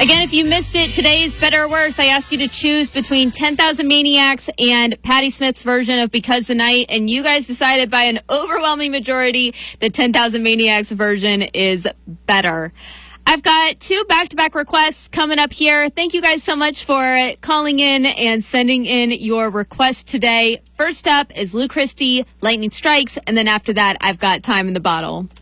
Again, if you missed it, today's Better or Worse, I asked you to choose between 10,000 Maniacs and Patti Smith's version of Because the Night, and you guys decided by an overwhelming majority that 10,000 Maniacs version is better. I've got 2 back-to-back requests coming up here. Thank you guys so much for calling in and sending in your request today. First up is Lou Christie, Lightning Strikes, and then after that, I've got Time in the Bottle.